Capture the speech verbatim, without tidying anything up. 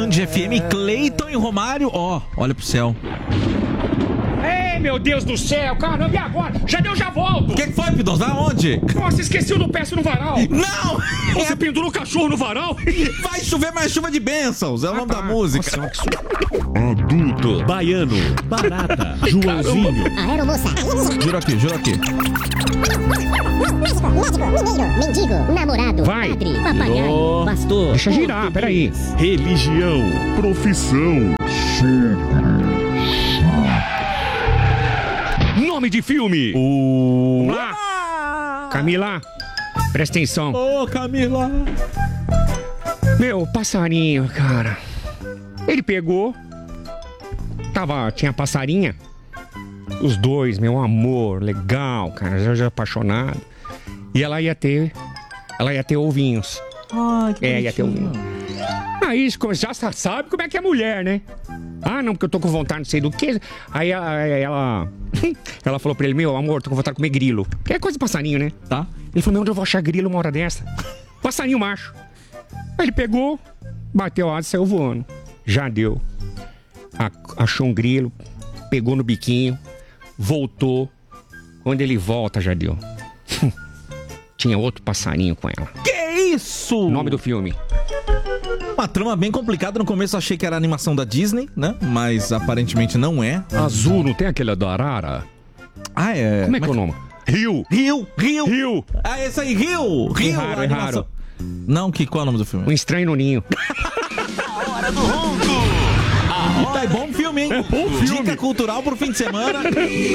Band F M, Cleiton e Romário, ó, olha pro céu. Ei, meu Deus do céu, caramba, e agora? Já deu, já volto. O que, que foi, Pidos? Vai aonde? Nossa, esqueci do peço no varal. Não! Você É... pendurou o cachorro no varal? Vai chover mais chuva de bênçãos, é o nome ah, tá. da música. Nossa, Adulto, baiano, barata, Joãozinho. Aeromoça. Juro aqui, juro aqui. Médico, mineiro, mendigo, namorado, vai. Padre, papagaio, oh. pastor. Deixa girar, peraí. Religião, profissão, nome de filme. O... Vamos lá. Camila, presta atenção. Ô, oh, Camila. Meu, passarinho, cara. Ele pegou. Tava, tinha passarinha. Os dois, meu amor, legal, cara, já, já apaixonado. E ela ia ter, ela ia ter ovinhos. Ai, que É, ia ter ovinhos. Aí já sabe como é que é mulher, né? Ah, não, porque eu tô com vontade, não sei do que. Aí ela, ela, ela falou pra ele, meu amor, tô com vontade de comer grilo. Que é coisa de passarinho, né? Tá. Ele falou, meu, onde eu vou achar grilo uma hora dessa? Passarinho macho. Aí ele pegou, bateu a asa e saiu voando. Já deu. Achou um grilo, pegou no biquinho, voltou. Quando ele volta, já deu. Tinha outro passarinho com ela. Que isso? Nome do filme. Uma trama bem complicada. No começo eu achei que era animação da Disney, né? Mas aparentemente não é. Azul, não tem aquele da Arara? Ah, é. Como é que é o nome? Rio. Rio, Rio. Rio. Ah, esse aí, Rio. Rio, Erraram, erraram. Não, que, qual é o nome do filme? Um Estranho no Ninho. A Hora do Ronco. Tá, é bom filme, hein? É bom filme. Dica cultural pro fim de semana.